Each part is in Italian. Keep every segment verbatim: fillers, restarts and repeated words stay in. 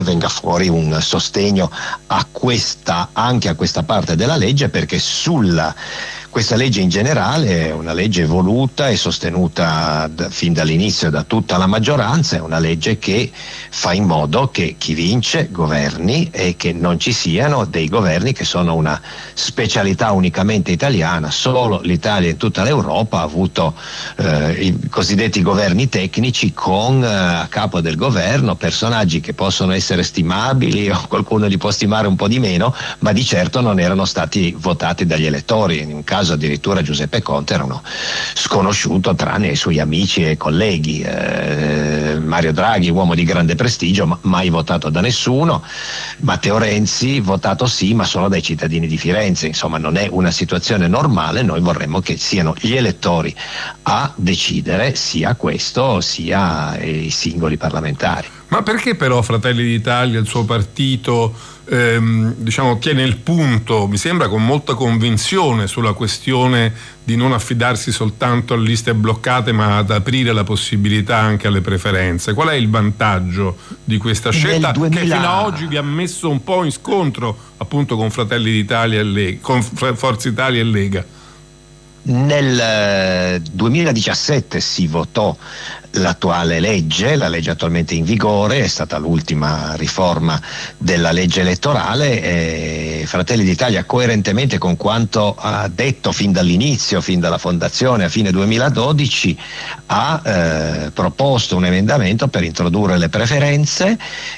venga fuori un sostegno a questa, anche a questa parte della legge, perché sulla questa legge in generale è una legge voluta e sostenuta da, fin dall'inizio da tutta la maggioranza, è una legge che fa in modo che chi vince governi e che non ci siano dei governi che sono una specialità unicamente italiana. Solo l'Italia in tutta l'Europa ha avuto eh, i cosiddetti governi tecnici con eh, a capo del governo personaggi che possono essere stimabili o qualcuno li può stimare un po' di meno, ma di certo non erano stati votati dagli elettori. In un caso addirittura Giuseppe Conte era uno sconosciuto tranne i suoi amici e colleghi. eh, Mario Draghi, uomo di grande prestigio, ma mai votato da nessuno. Matteo Renzi, votato sì, ma solo dai cittadini di Firenze. Insomma, non è una situazione normale. Noi vorremmo che siano gli elettori a decidere sia questo sia i singoli parlamentari. Ma perché però Fratelli d'Italia, il suo partito, ehm, diciamo, tiene il punto, mi sembra con molta convinzione, sulla questione di non affidarsi soltanto a liste bloccate, ma ad aprire la possibilità anche alle preferenze? Qual è il vantaggio di questa scelta duemila... che fino ad oggi vi ha messo un po' in scontro appunto con Fratelli d'Italia e Lega, con Forza Italia e Lega? Nel duemiladiciassette si votò l'attuale legge, la legge attualmente in vigore, è stata l'ultima riforma della legge elettorale e Fratelli d'Italia, coerentemente con quanto ha detto fin dall'inizio, fin dalla fondazione a fine duemiladodici, ha eh, proposto un emendamento per introdurre le preferenze.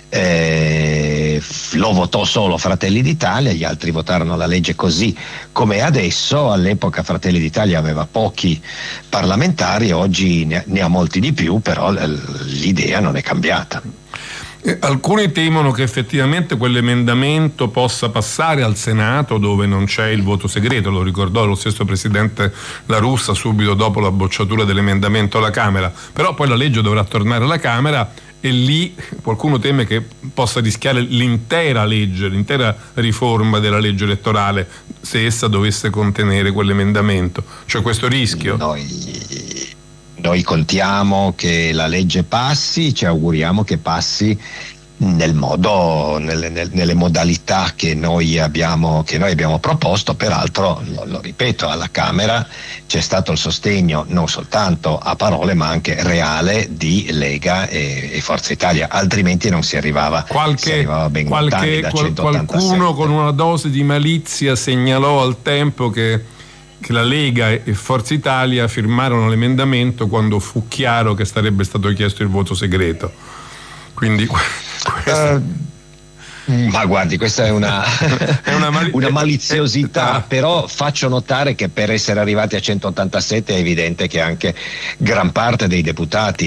Eh, lo votò solo Fratelli d'Italia, gli altri votarono la legge così come è adesso. All'epoca Fratelli d'Italia aveva pochi parlamentari, oggi ne, ne ha molti di più, però l'idea non è cambiata. Eh, alcuni temono che effettivamente quell'emendamento possa passare al Senato, dove non c'è il voto segreto. Lo ricordò lo stesso presidente La Russa subito dopo la bocciatura dell'emendamento alla Camera, però poi la legge dovrà tornare alla Camera e lì qualcuno teme che possa rischiare l'intera legge, l'intera riforma della legge elettorale se essa dovesse contenere quell'emendamento. C'è questo rischio? Noi, noi contiamo che la legge passi, ci auguriamo che passi nel modo, nelle, nelle modalità che noi abbiamo che noi abbiamo proposto. Peraltro, lo, lo ripeto, alla Camera c'è stato il sostegno non soltanto a parole ma anche reale di Lega e, e Forza Italia, altrimenti non si arrivava, qualche, si arrivava ben qualche, lontani da qual, centottantasette. Qualcuno con una dose di malizia segnalò al tempo che che la Lega e Forza Italia firmarono l'emendamento quando fu chiaro che sarebbe stato chiesto il voto segreto. Quindi uh, ma guardi, questa è una, è una, mali- una maliziosità, però faccio notare che per essere arrivati a centottantasette è evidente che anche gran parte dei deputati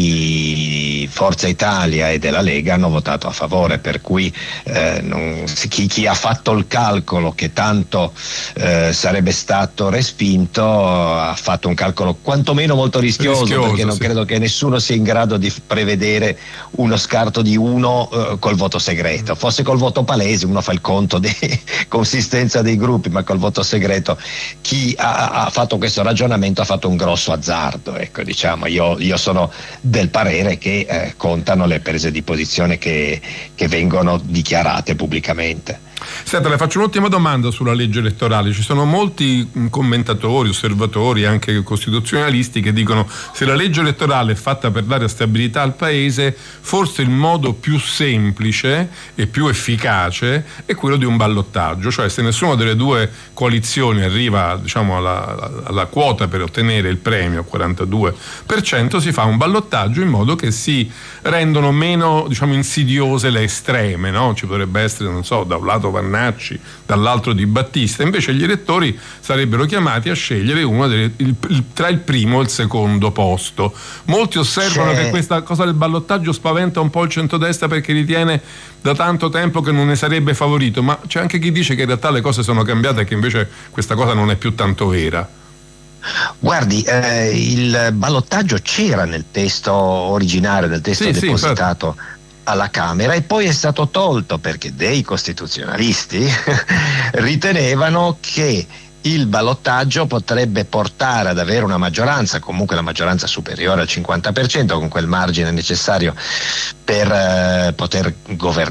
di Forza Italia e della Lega hanno votato a favore, per cui eh, non, chi, chi ha fatto il calcolo che tanto eh, sarebbe stato respinto ha fatto un calcolo quantomeno molto rischioso, rischioso perché non sì. credo che nessuno sia in grado di prevedere uno scarto di uno eh, col voto segreto. Forse col voto palese uno fa il conto di consistenza dei gruppi, ma col voto segreto chi ha, ha fatto questo ragionamento ha fatto un grosso azzardo. Ecco, diciamo, io, io sono del parere che eh, contano le prese di posizione che, che vengono dichiarate pubblicamente. Senta, le faccio un'ultima domanda sulla legge elettorale. Ci sono molti commentatori, osservatori, anche costituzionalisti, che dicono: se la legge elettorale è fatta per dare stabilità al paese, forse il modo più semplice e più efficace è quello di un ballottaggio, cioè se nessuna delle due coalizioni arriva, diciamo, alla, alla quota per ottenere il premio, quarantadue per cento, si fa un ballottaggio in modo che si rendono meno, diciamo, insidiose le estreme, no? Ci potrebbe essere, non so, da un lato Vannacci, dall'altro Di Battista. Invece gli elettori sarebbero chiamati a scegliere uno delle, il, il, tra il primo e il secondo posto. Molti osservano C'è... che questa cosa del ballottaggio spaventa un po' il centrodestra, perché ritiene da tanto tempo che non ne sarebbe favorito, ma c'è anche chi dice che in realtà le cose sono cambiate e che invece questa cosa non è più tanto vera. Guardi, eh, il ballottaggio c'era nel testo originario, nel testo sì, depositato sì, alla Camera, e poi è stato tolto perché dei costituzionalisti ritenevano che il ballottaggio potrebbe portare ad avere una maggioranza, comunque la maggioranza superiore al cinquanta per cento, con quel margine necessario per eh, poter governare